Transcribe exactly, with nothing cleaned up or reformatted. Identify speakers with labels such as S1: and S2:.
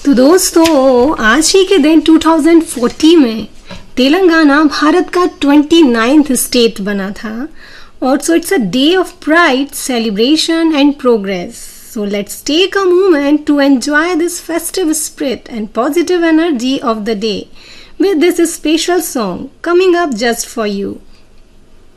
S1: तो दोस्तों आज ही के दिन दो हज़ार चार में तेलंगाना भारत का उनतीसवां स्टेट बना था और so it's a day of pride celebration and progress. So let's take a moment to enjoy this festive spirit and positive energy of the day with this special song coming up just for you.